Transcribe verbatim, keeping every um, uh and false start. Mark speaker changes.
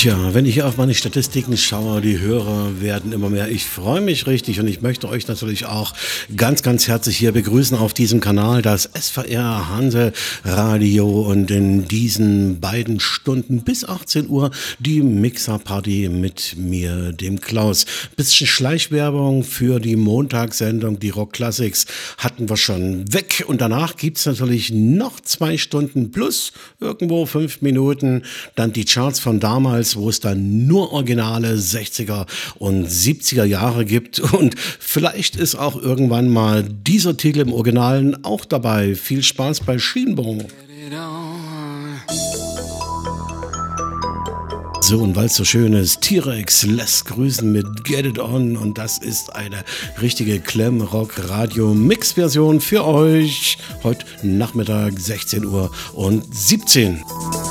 Speaker 1: Tja, wenn ich hier auf meine Statistiken schaue, die Hörer werden immer mehr. Ich freue mich richtig und ich möchte euch natürlich auch ganz, ganz herzlich hier begrüßen auf diesem Kanal, das S V R Hanse Radio, und in diesen beiden Stunden bis achtzehn Uhr die Mixer-Party mit mir, dem Klaus. Bisschen Schleichwerbung für die Montagssendung, die Rock Classics hatten wir schon weg, und danach gibt's natürlich noch zwei Stunden plus irgendwo fünf Minuten, dann die Charts von damals, wo es dann nur originale sechziger und siebziger Jahre gibt, und vielleicht ist auch irgendwann mal dieser Titel im Originalen auch dabei. Viel Spaß bei Schienenbogen. So, und weil es so schön ist, T-Rex lässt grüßen mit Get It On, und das ist eine richtige Clam-Rock-Radio-Mix-Version für euch heute Nachmittag sechzehn Uhr und siebzehn.